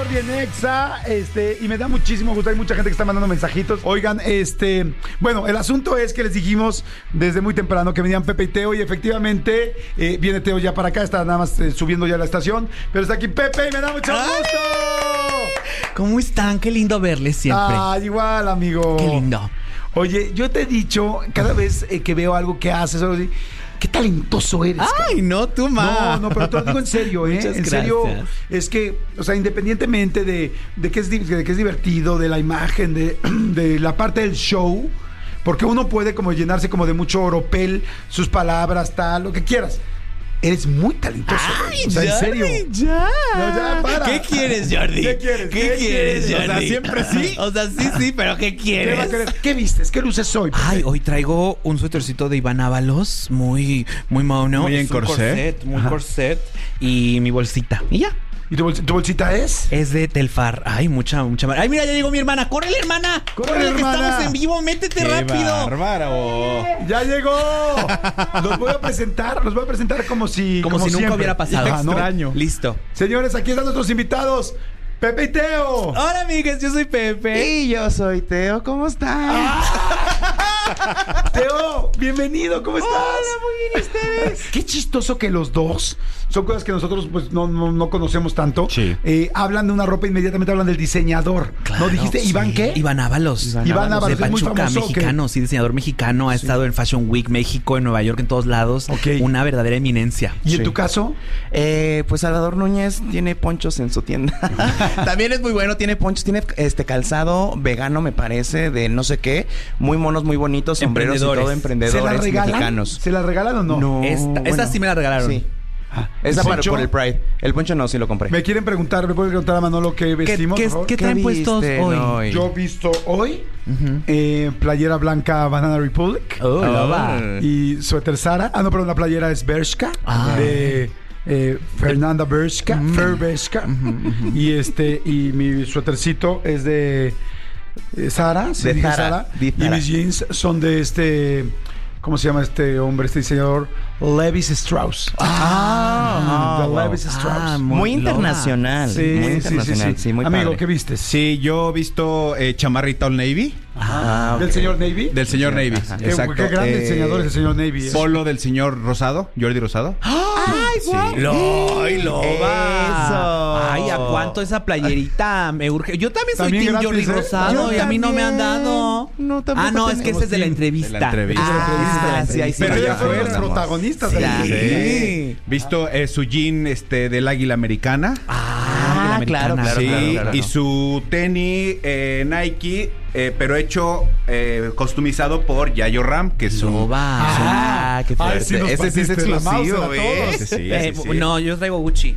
Jordi en Exa, y me da muchísimo gusto. Hay mucha gente que está mandando mensajitos. Oigan, bueno, el asunto es que les dijimos desde muy temprano que venían Pepe y Teo, y efectivamente viene Teo ya para acá, está nada más subiendo ya a la estación, pero está aquí Pepe y me da mucho gusto. ¿Cómo están? Qué lindo verles siempre. Ah, igual, amigo. Qué lindo. Oye, yo te he dicho, cada vez que veo algo que haces, algo así, qué talentoso eres. Ay, no, tú más. No, pero te lo digo en serio, ¿eh? Muchas en serio, gracias. es que, o sea, independientemente de que es divertido, de la imagen, de la parte del show, porque uno puede como llenarse como de mucho oropel, sus palabras, tal, lo que quieras. Eres muy talentoso. Ay, o sea, en serio. Ya. No, ya, para. ¿Qué quieres, Jordi? ¿Qué quieres? ¿Qué quieres, Jordi? O sea, siempre sí. O sea, sí, pero ¿qué ¿Qué va a quieres? querer? ¿Qué vistes? ¿Qué luces hoy? Ay, hoy traigo un suétercito de Iván Ábalos, muy mono. Muy en Es un corset. Muy corset. Y mi bolsita. Y ya. ¿Y tu bolsita es? Es de Telfar. Ay, mucha. Ay, mira, ya llegó mi hermana. ¡Córrele, hermana! ¡Córrele, que hermana! estamos en vivo! ¡Métete ¡Qué rápido! bárbaro! ¡Ya llegó! Los voy a presentar como si Como si nunca siempre. hubiera pasado. Ajá, ¿no? Extraño. Listo. Señores, aquí están nuestros invitados. Pepe y Teo. Hola, amigas, yo soy Pepe. Y yo soy Teo, ¿cómo están? Teo, bienvenido, ¿cómo estás? Hola, muy bien, ¿y ustedes? Qué chistoso que los dos, son cosas que nosotros pues no conocemos tanto. Sí. Hablan de una ropa, inmediatamente hablan del diseñador. Claro, ¿No dijiste sí. Iván qué? Iván Ábalos. Iván Ábalos, de es muy Pachuca, famoso, mexicano, sí, diseñador mexicano. Ha estado en Fashion Week México, en Nueva York, en todos lados. Ok. Una verdadera eminencia. ¿Y en Sí. tu caso? Pues Salvador Núñez tiene ponchos en su tienda. También es muy bueno, tiene ponchos, tiene calzado vegano, me parece, de no sé qué. Muy monos, muy bonitos, sombreros y todo, ¿Se la emprendedores regalan? mexicanos. ¿Se la regalan o no? No. Esta bueno, sí me la regalaron. Sí. Ah, Esa ¿el para poncho? por el Pride. El poncho no, sí lo compré. Me pueden preguntar a Manolo qué vestimos, por favor? ¿Qué traen puestos viste hoy? Yo he visto hoy playera blanca Banana Republic Oh, loba. y suéter Sara. Ah, no, perdón, la playera es Bershka de Fernanda Bershka, Fer Bershka. Y mi suétercito es de Sara, De dije Zara, de Y Zara. mis jeans son de ¿cómo se llama este hombre, este diseñador? Levis Strauss. De wow. Levis Strauss. Muy loba. internacional. Sí, muy sí, internacional. sí. Sí, muy Amigo, padre. ¿qué vistes? Sí, yo he visto chamarrita Old Navy. ¿Del ok. señor Navy? Del señor Navy. Ajá. Exacto. Qué grande diseñador es el señor Navy. Polo del señor Rosado, Jordi Rosado. ¡Ay, guau! ¡Ay, loba! Eso. Ay, ¿a cuánto esa playerita me urge? Yo también soy También Team gratis, Jordi ¿eh? Rosado Yo y a mí no me han también. dado. No, tampoco no, es que ese es de la tenemos entrevista. De la entrevista. Ah, sí, ahí sí. Pero Pero ya ya fueron los fueron. protagonistas. Sí. ahí. Sí. Visto su jean del Águila Americana. Ah, claro, claro, sí, claro. y su tenis Nike, pero hecho customizado por Yayo Ram, que es un... Loba. Ah, qué fuerte. Ay, sí nos Ese sí es partiste la exclusivo, Mauser a todos. Sí, sí, sí, sí. No, yo traigo Gucci.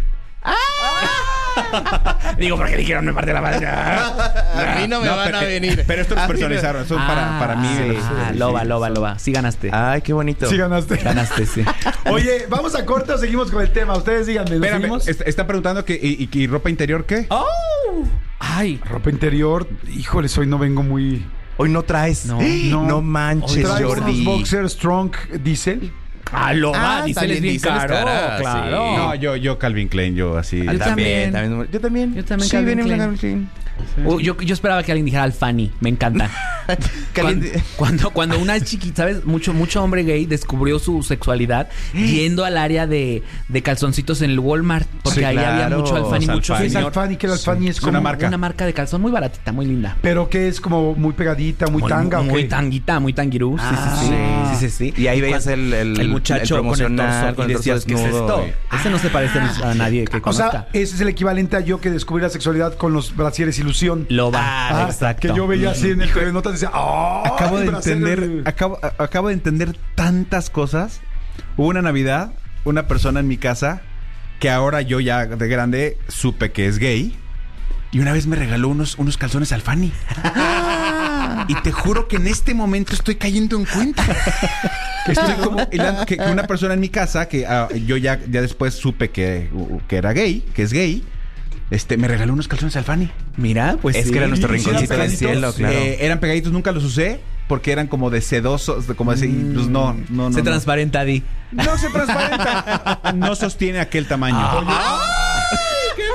Digo, porque dijeron me parte la madre. A mí no me van a venir. Pero esto los personalizaron, son para mí. Ah, loba. Sí ganaste. Ay, qué bonito. Sí ganaste. Ganaste, sí. Oye, ¿vamos a corte o seguimos con el tema? Ustedes díganme, ¿lo Espérame, seguimos? está preguntando que y ropa interior qué. ¡Oh! Ay. Ropa interior, híjoles, hoy no vengo muy... Hoy no traes. No. No manches, Traigo Jordi. unos boxer strong diesel. Ah, loba. Ah, Dice es bien Diesel es caro. cara, Claro. sí. No, yo Calvin Klein, yo así. Yo también. Yo también. Yo también Sí, Calvin venimos a Klein. Calvin Klein. Yo esperaba que alguien dijera Alfani. Me encanta. Cuando una chiquita, ¿sabes? Mucho hombre gay descubrió su sexualidad yendo al área de calzoncitos en el Walmart. Porque Sí, ahí había claro. mucho Alfani, Los mucho ¿Qué es señor. Alfani? ¿Qué el Alfani es Es como una marca. Una marca de calzón muy baratita, muy linda. Pero que es como muy pegadita, muy tanga. ¿o Muy qué? tanguita, muy tanguirú. Sí. Y ahí veías el muchacho con el promocional, torso con y el torso decías, ¿qué es desnudo. esto? Ese no se parece a nadie que O conozca. sea, ese es el equivalente a yo que descubrí la sexualidad con los brasieres ilusión. Loba. Exacto. Que yo veía así en el TV Notas y decía, ¡oh! Acabo de brasier entender, acabo de entender tantas cosas. Hubo una Navidad, una persona en mi casa que ahora yo ya de grande supe que es gay y una vez me regaló unos calzones Alfani. Y te juro que en este momento estoy cayendo en cuenta. Que estoy como que una persona en mi casa que yo ya después supe que era gay, que es gay. Me regaló unos calzones Alfani. Mira, pues Es sí. que era nuestro ¿Y rinconcito eran del cielo, pegaditos? claro. Eran pegaditos, nunca los usé porque eran como de sedosos, como así, pues no. Se transparenta, Di. No se transparenta. No sostiene aquel tamaño. ¡Qué fuerte!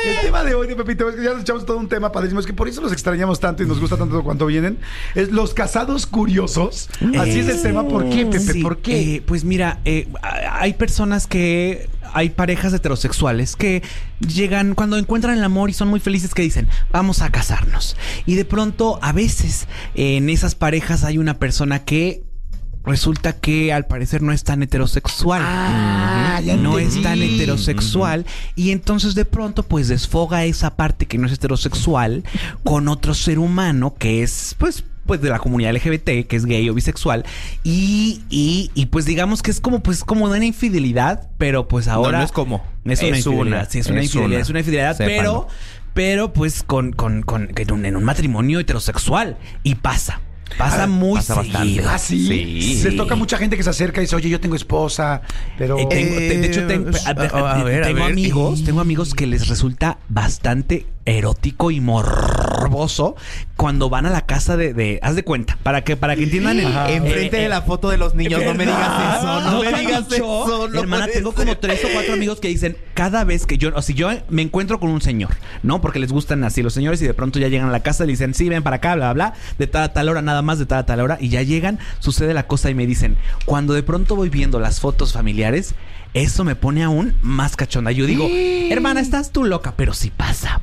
El tema de hoy de Pepito, es que ya nos echamos todo un tema padrísimo, es que por eso los extrañamos tanto y nos gusta tanto cuando vienen, es los casados curiosos. Así es el tema. ¿Por qué, Pepe? Sí, ¿Por qué? Pues mira, hay personas que... Hay parejas heterosexuales que llegan cuando encuentran el amor y son muy felices, que dicen, vamos a casarnos. Y de pronto, a veces, en esas parejas hay una persona que resulta que al parecer no es tan heterosexual. Ya no entendí. es tan heterosexual. Y entonces de pronto pues desfoga esa parte que no es heterosexual con otro ser humano que es pues de la comunidad LGBT, que es gay o bisexual, y pues digamos que es como una infidelidad, pero pues ahora... No es como. Es una Es infidelidad, una. sí, es una infidelidad, es una infidelidad, Sépanlo. pero pues en un matrimonio heterosexual, y pasa muy pasa bastante. seguido. ¿Ah, sí? Sí. Se toca mucha gente que se acerca y dice, oye, yo tengo esposa, pero... De hecho, tengo amigos que les resulta bastante erótico y morboso cuando van a la casa de haz de cuenta, para que entiendan Enfrente de la foto de los niños, no me digas eso, no me digas eso. No hermana, puede tengo ser. como 3 o 4 amigos que dicen, cada vez que yo me encuentro con un señor, ¿no? Porque les gustan así los señores y de pronto ya llegan a la casa y le dicen, sí, ven para acá, bla, bla, bla, de tal a tal hora, nada más de tal a tal hora, y ya llegan, sucede la cosa y me dicen, cuando de pronto voy viendo las fotos familiares, eso me pone aún más cachonda. Yo digo, hermana, estás tú loca, pero sí pasa.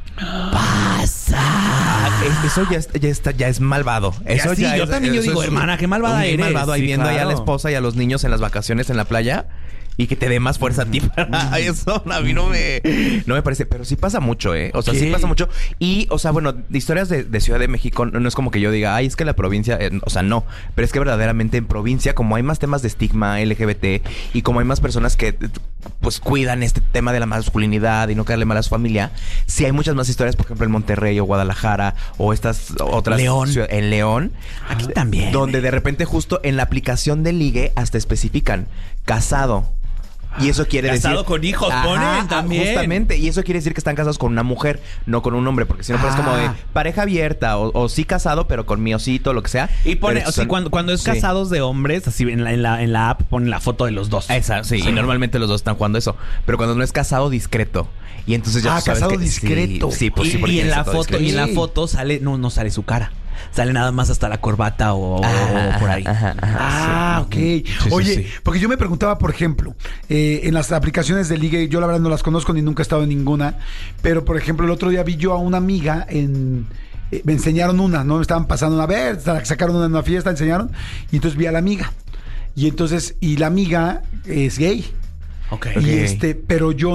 Eso ya es malvado. Eso sí, ya yo es- también yo eso digo, es hermana, qué malvada muy eres. malvado ahí Sí, viendo allá a la claro. esposa y a los niños en las vacaciones en la playa y que te dé más fuerza a ti para eso. A mí no me parece, pero sí pasa mucho, ¿eh? O sea, sí Ok. pasa mucho. Y, o sea, bueno, de historias de Ciudad de México, no es como que yo diga, ay, es que la provincia, o sea, no. Pero es que verdaderamente en provincia, como hay más temas de estigma LGBT y como hay más personas que, pues, cuidan este tema de la masculinidad y no caerle mal a su familia, sí hay muchas más historias, por ejemplo, en Monterrey o Guadalajara o estas otras León. ciudades, en León, Aquí también. donde de repente justo en la aplicación de ligue hasta especifican casado. Y eso quiere Casado decir... con hijos, ponen también. Justamente. Y eso quiere decir que están casados con una mujer, no con un hombre. Porque si no, pues es como de pareja abierta o sí casado, pero con mi osito, lo que sea. Y pone, Pero o sea, son- cuando es sí. casados de hombres, así en la app ponen la foto de los dos. Exacto, sí. Y normalmente los dos están jugando eso. Pero cuando no es casado discreto. Y entonces ya tú sabes casado que- discreto. Sí, pues sí, porque y en es la todo foto, discreto. y en la foto sale, no sale su cara. Sale nada más hasta la corbata o por ahí. Ok. sí, Oye, sí. porque yo me preguntaba, por ejemplo, en las aplicaciones de ligue, yo la verdad no las conozco ni nunca he estado en ninguna, pero por ejemplo, el otro día vi yo a una amiga me enseñaron una, ¿no? Me estaban pasando a ver, sacaron una en una fiesta, enseñaron, y entonces vi a la amiga. Y la amiga es gay. Ok. Y pero yo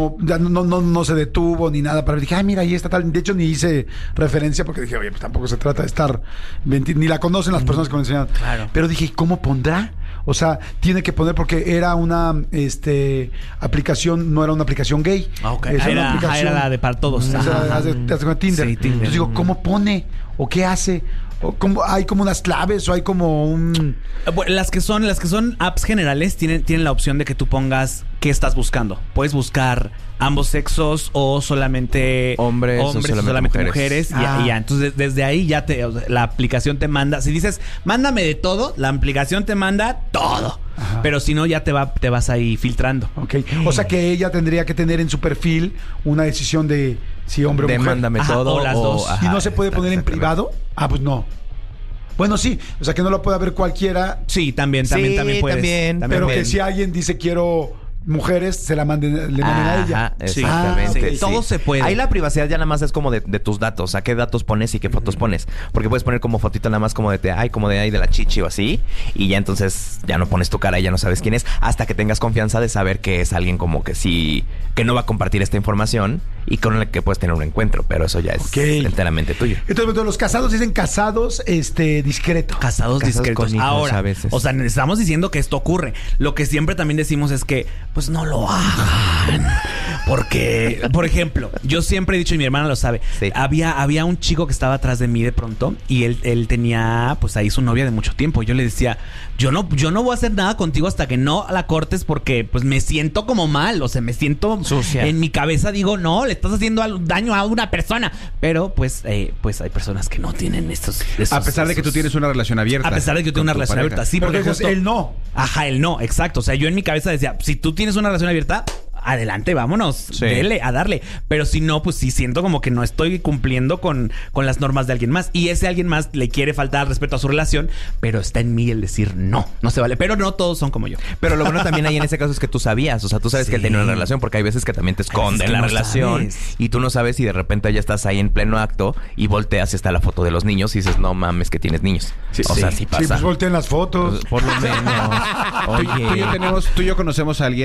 no se detuvo ni nada para ver. Dije, ay, mira, ahí está tal. De hecho, ni hice referencia porque dije, oye, pues tampoco se trata de estar. Ni la conocen las personas que me enseñaron. Claro. Pero dije, ¿cómo pondrá? O sea, tiene que poner porque era una aplicación, no era una aplicación gay. Ah, ok. Es una Era aplicación- la de para todos. O sea, Ajá. te hace con Tinder. Sí, Tinder. Entonces digo, ¿cómo pone? ¿O qué hace? ¿O hay como unas claves o hay como un... Bueno, las que son apps generales tienen la opción de que tú pongas qué estás buscando. Puedes buscar ambos sexos o solamente Hombres o solamente mujeres. mujeres. Y ya. Entonces, desde ahí ya la aplicación te manda. Si dices, mándame de todo, la aplicación te manda todo. Ajá. Pero si no, ya te vas ahí filtrando. Ok. O sea que ella tendría que tener en su perfil una decisión de si hombre o De mujer. mándame Ajá, todo. o las dos. ¿Y no se puede poner en exactamente. privado? Ah, pues no. Bueno, sí. O sea que no lo puede ver cualquiera, Sí, también Sí, puedes. también. pero bien. que si alguien dice quiero mujeres, se la manden, le manden a ella. Ajá, Sí. exactamente. Ah, ok. Todo se puede. Ahí la privacidad ya nada más es como de tus datos, a qué datos pones y qué fotos pones. Porque puedes poner como fotito nada más como de la chichi o así. Y ya entonces ya no pones tu cara y ya no sabes quién es. Hasta que tengas confianza de saber que es alguien como que sí, que no va a compartir esta información y con el que puedes tener un encuentro. Pero eso ya es Ok. enteramente tuyo. Entonces, los casados dicen casados discreto. Casados Casados discretos. con hijos Ahora, a veces. o sea, estamos diciendo que esto ocurre. Lo que siempre también decimos es que, pues no lo hagan. Porque, por ejemplo, yo siempre he dicho, y mi hermana lo sabe, Sí. había un chico que estaba atrás de mí de pronto y él tenía, pues ahí su novia de mucho tiempo. Yo le decía, yo no voy a hacer nada contigo hasta que no la cortes porque, pues me siento como mal. O sea, me siento Sucia. en mi cabeza, digo, no, le estás haciendo daño a una persona. Pero, pues hay personas que no tienen esos A pesar de que tú tienes una relación abierta. a pesar de que yo tengo con una tu relación pareja. abierta, sí, Pero porque dices, justo... él no. Ajá, él no, exacto. O sea, yo en mi cabeza decía, si tú tienes una relación abierta, adelante, vámonos, Sí. dele, a darle. Pero si no, pues sí siento como que no estoy cumpliendo con las normas de alguien más. Y ese alguien más le quiere faltar al respeto a su relación, pero está en mí el decir no se vale. Pero no todos son como yo. Pero lo bueno también ahí en ese caso es que tú sabías. O sea, tú sabes que él tenía una relación, porque hay veces que también te esconden que la no relación. sabes. Y tú no sabes y de repente ya estás ahí en pleno acto y volteas y está la foto de los niños y dices, no mames que tienes niños. O sea, sí Sí, pasa. pues volteen las fotos. Por lo menos. Tú y yo conocemos a alguien